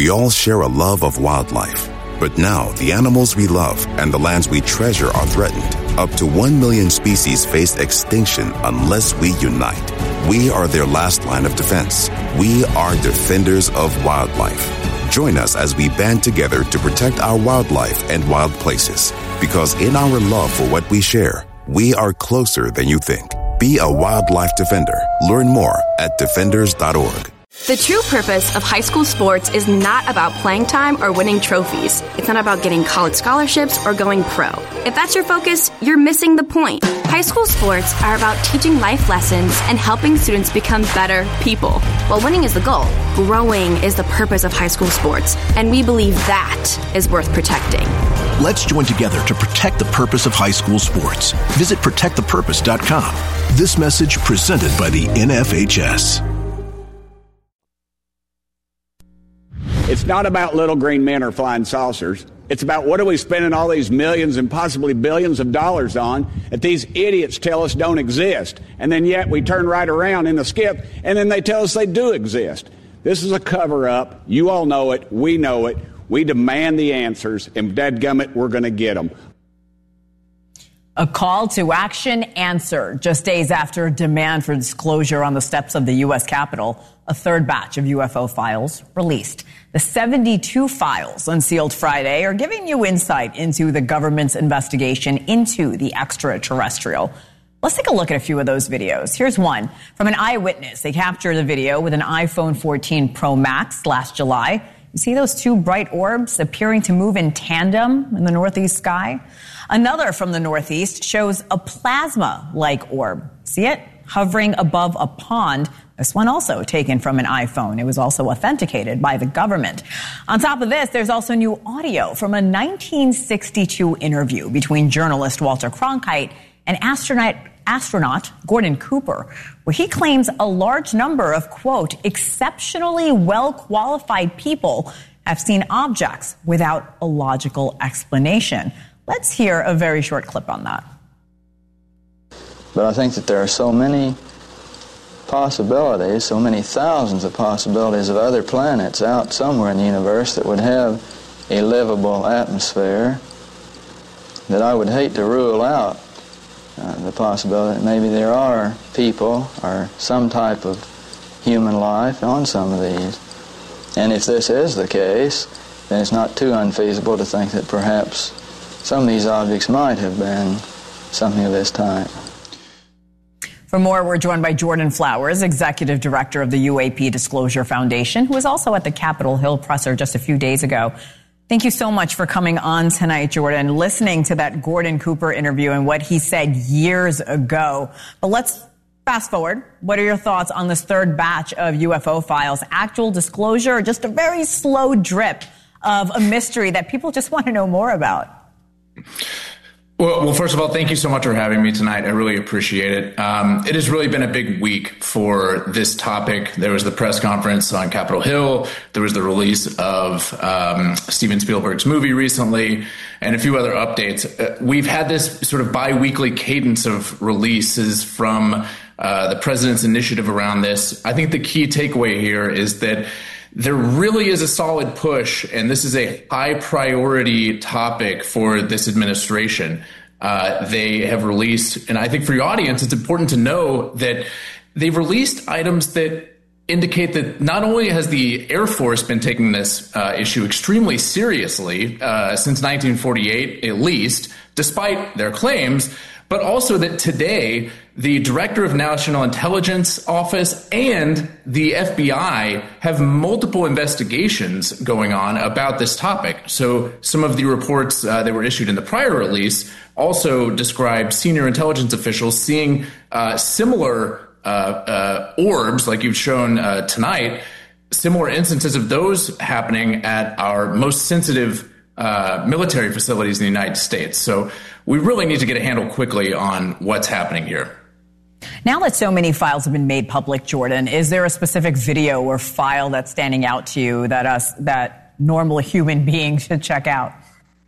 We all share a love of wildlife. But now, the animals we love and the lands we treasure are threatened. Up to 1 million species face extinction unless we unite. We are their last line of defense. We are defenders of wildlife. Join us as we band together to protect our wildlife and wild places. Because in our love for what we share, we are closer than you think. Be a wildlife defender. Learn more at defenders.org. The true purpose of high school sports is not about playing time or winning trophies. It's not about getting college scholarships or going pro. If that's your focus, you're missing the point. High school sports are about teaching life lessons and helping students become better people. While winning is the goal, growing is the purpose of high school sports, and we believe that is worth protecting. Let's join together to protect the purpose of high school sports. Visit protectthepurpose.com. This message presented by the NFHS. It's not about little green men or flying saucers. It's about what are we spending all these millions and possibly billions of dollars on that these idiots tell us don't exist. And then yet we turn right around in the skip and then they tell us they do exist. This is a cover-up. You all know it. We know it. We demand the answers, and dadgummit, we're going to get them. A call to action answered just days after a demand for disclosure on the steps of the U.S. Capitol. A third batch of UFO files released. The 72 files unsealed Friday are giving you insight into the government's investigation into the extraterrestrial. Let's take a look at a few of those videos. Here's one from an eyewitness. They captured the video with an iPhone 14 Pro Max last July. You see those two bright orbs appearing to move in tandem in the northeast sky? Another from the northeast shows a plasma-like orb. See it? Hovering above a pond. This one also taken from an iPhone. It was also authenticated by the government. On top of this, there's also new audio from a 1962 interview between journalist Walter Cronkite and astronaut Gordon Cooper, where he claims a large number of, quote, exceptionally well-qualified people have seen objects without a logical explanation. Let's hear a very short clip on that. But I think that there are so many possibilities, so many thousands of possibilities of other planets out somewhere in the universe that would have a livable atmosphere that I would hate to rule out the possibility that maybe there are people or some type of human life on some of these. And if this is the case, then it's not too unfeasible to think that perhaps some of these objects might have been something of this type. For more, we're joined by Jordan Flowers, Executive Director of the UAP Disclosure Foundation, who was also at the Capitol Hill presser just a few days ago. Thank you so much for coming on tonight, Jordan, listening to that Gordon Cooper interview and what he said years ago. But let's fast forward. What are your thoughts on this third batch of UFO files? Actual disclosure or just a very slow drip of a mystery that people just want to know more about? Well, first of all, thank you so much for having me tonight. I really appreciate it. It has really been a big week for this topic. There was the press conference on Capitol Hill. There was the release of Steven Spielberg's movie recently and a few other updates. We've had this sort of bi-weekly cadence of releases from the president's initiative around this. I think the key takeaway here is that there really is a solid push, and this is a high priority topic for this administration. They have released, and I think for your audience, it's important to know that they've released items that indicate that not only has the Air Force been taking this issue extremely seriously since 1948, at least, despite their claims, but also that today the Director of National Intelligence Office and the FBI have multiple investigations going on about this topic. So some of the reports that were issued in the prior release also described senior intelligence officials seeing similar orbs, like you've shown tonight, similar instances of those happening at our most sensitive military facilities in the United States. So we really need to get a handle quickly on what's happening here. Now that so many files have been made public, Jordan, is there a specific video or file that's standing out to you that normal human beings should check out?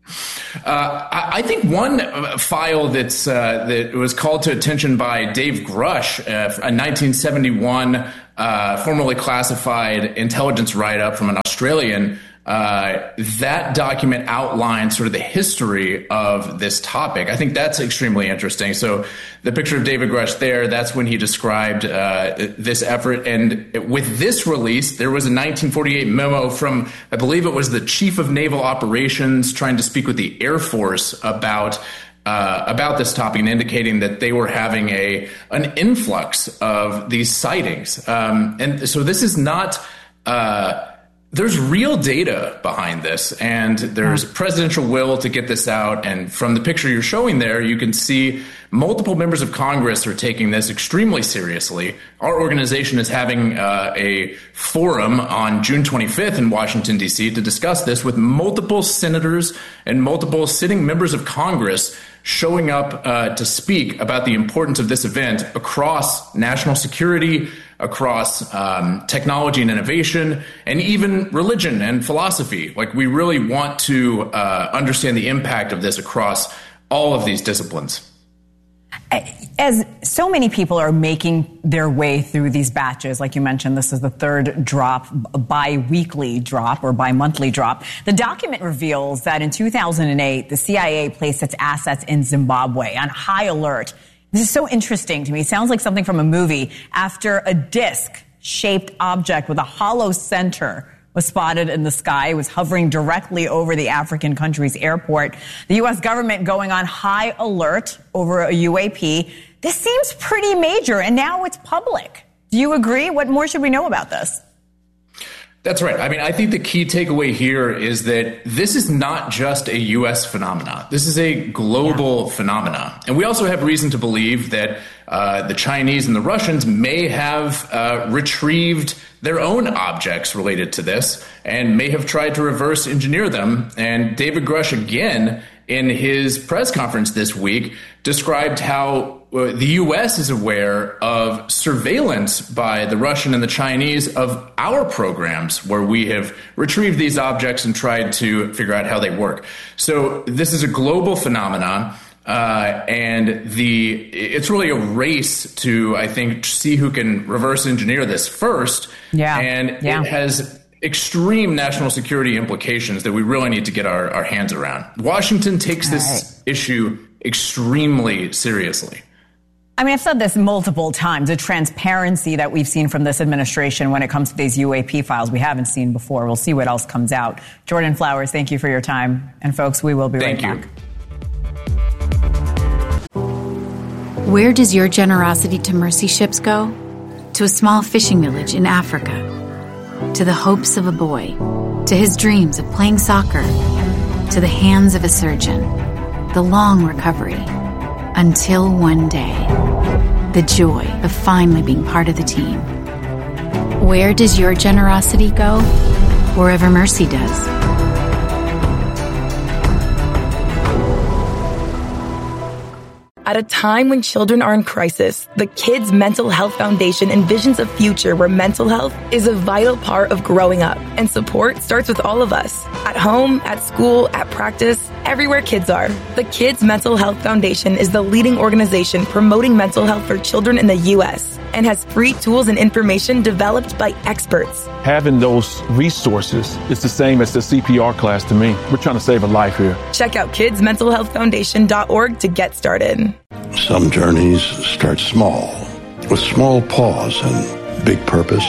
I think one file that was called to attention by Dave Grush, a 1971 formerly classified intelligence write-up from an Australian, that document outlines sort of the history of this topic. I think that's extremely interesting. So the picture of David Grush there, that's when he described this effort. And with this release, there was a 1948 memo from, I believe it was the Chief of Naval Operations, trying to speak with the Air Force about this topic and indicating that they were having an influx of these sightings. And so this is not... There's real data behind this, and there's presidential will to get this out. And from the picture you're showing there, you can see multiple members of Congress are taking this extremely seriously. Our organization is having a forum on June 25th in Washington, D.C. to discuss this with multiple senators and multiple sitting members of Congress showing up to speak about the importance of this event across national security, across technology and innovation, and even religion and philosophy. Like, we really want to understand the impact of this across all of these disciplines. As so many people are making their way through these batches, like you mentioned, this is the third drop, bi-weekly drop or bi-monthly drop. The document reveals that in 2008, the CIA placed its assets in Zimbabwe on high alert. This is so interesting to me. It sounds like something from a movie. After a disc-shaped object with a hollow center was spotted in the sky. It was hovering directly over the African country's airport. The U.S. government going on high alert over a UAP. This seems pretty major, and now it's public. Do you agree? What more should we know about this? That's right. I mean, I think the key takeaway here is that this is not just a U.S. phenomena. This is a global phenomena. And we also have reason to believe that the Chinese and the Russians may have retrieved their own objects related to this and may have tried to reverse engineer them. And David Grush, again, in his press conference this week, described how the U.S. is aware of surveillance by the Russian and the Chinese of our programs where we have retrieved these objects and tried to figure out how they work. So this is a global phenomenon. And it's really a race to, I think, see who can reverse engineer this first. Yeah. And it has extreme national security implications that we really need to get our hands around. Washington takes this issue extremely seriously. I mean, I've said this multiple times, the transparency that we've seen from this administration when it comes to these UAP files we haven't seen before. We'll see what else comes out. Jordan Flowers, thank you for your time. And folks, we will be right back. Where does your generosity to mercy ships go? To a small fishing village in Africa. To the hopes of a boy. To his dreams of playing soccer. To the hands of a surgeon. The long recovery. Until one day. The joy of finally being part of the team. Where does your generosity go? Wherever mercy does. At a time when children are in crisis, the Kids Mental Health Foundation envisions a future where mental health is a vital part of growing up, and support starts with all of us. At home, at school, at practice, everywhere kids are. The Kids Mental Health Foundation is the leading organization promoting mental health for children in the U.S. and has free tools and information developed by experts. Having those resources is the same as the CPR class to me. We're trying to save a life here. Check out kidsmentalhealthfoundation.org to get started. Some journeys start small, with small pause and big purpose.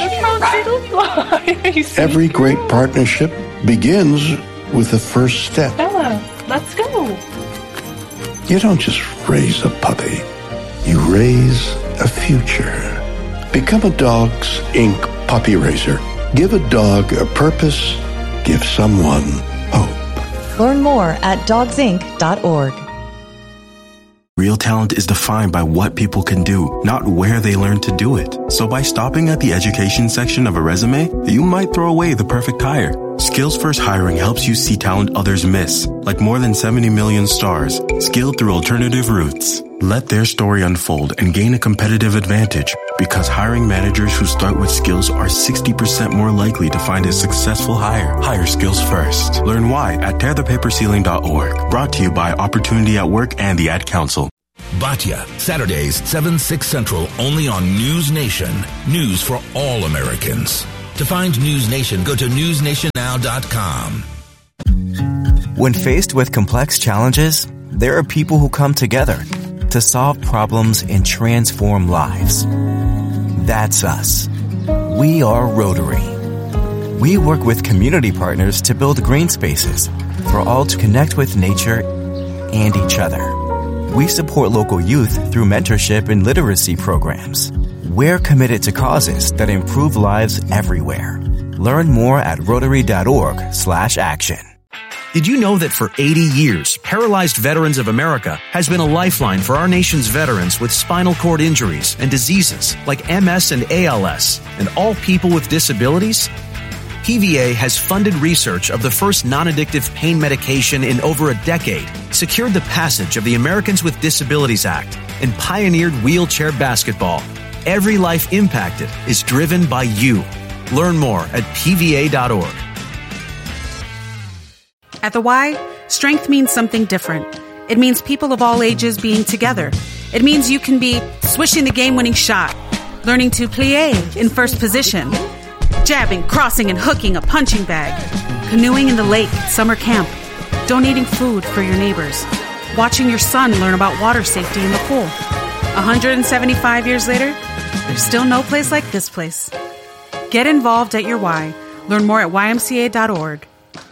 Every great partnership begins with the first step. Bella, let's go. You don't just raise a puppy. You raise a future. Become a Dogs Inc. puppy raiser. Give a dog a purpose. Give someone hope. Learn more at dogsinc.org. Real talent is defined by what people can do, not where they learn to do it. So by stopping at the education section of a resume, you might throw away the perfect hire. Skills First Hiring helps you see talent others miss, like more than 70 million stars, skilled through alternative routes. Let their story unfold and gain a competitive advantage Because hiring managers who start with skills are 60% more likely to find a successful hire. Hire skills first. Learn why at tearthepaperceiling.org. Brought to you by Opportunity at Work and the Ad Council. Batya, Saturdays, 7, 6 Central, only on News Nation. News for all Americans. To find News Nation, go to newsnationnow.com. When faced with complex challenges, there are people who come together to solve problems and transform lives. That's us. We are Rotary. We work with community partners to build green spaces for all to connect with nature and each other. We support local youth through mentorship and literacy programs. We're committed to causes that improve lives everywhere. Learn more at Rotary.org/action. Did you know that for 80 years, Paralyzed Veterans of America has been a lifeline for our nation's veterans with spinal cord injuries and diseases like MS and ALS, and all people with disabilities? PVA has funded research of the first non-addictive pain medication in over a decade, secured the passage of the Americans with Disabilities Act, and pioneered wheelchair basketball. Every life impacted is driven by you. Learn more at PVA.org. At the Y, strength means something different. It means people of all ages being together. It means you can be swishing the game-winning shot, learning to plie in first position, jabbing, crossing, and hooking a punching bag, canoeing in the lake at summer camp, donating food for your neighbors, watching your son learn about water safety in the pool. 175 years later, there's still no place like this place. Get involved at your Y. Learn more at ymca.org.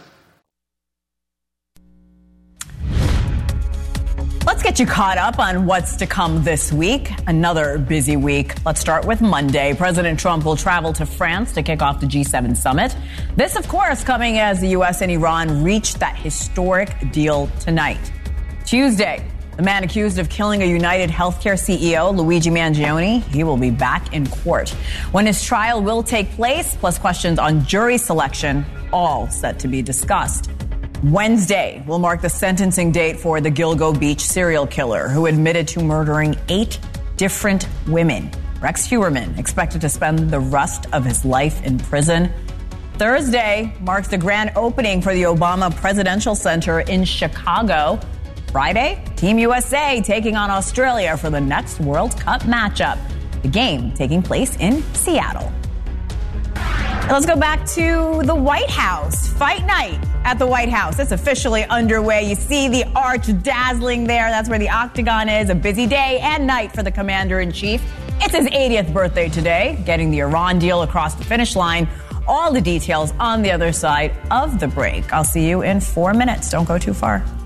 Let's get you caught up on what's to come this week. Another busy week. Let's start with Monday. President Trump will travel to France to kick off the G7 summit. This, of course, coming as the U.S. and Iran reach that historic deal tonight. Tuesday, the man accused of killing a United Healthcare CEO, Luigi Mangione, he will be back in court. When his trial will take place, plus questions on jury selection, all set to be discussed. Wednesday will mark the sentencing date for the Gilgo Beach serial killer who admitted to murdering 8 different women. Rex Heuermann expected to spend the rest of his life in prison. Thursday marks the grand opening for the Obama Presidential Center in Chicago. Friday, Team USA taking on Australia for the next World Cup matchup. The game taking place in Seattle. Let's go back to the White House. Fight night at the White House. It's officially underway. You see the arch dazzling there. That's where the Octagon is. A busy day and night for the Commander-in-Chief. It's his 80th birthday today, getting the Iran deal across the finish line. All the details on the other side of the break. I'll see you in 4 minutes. Don't go too far.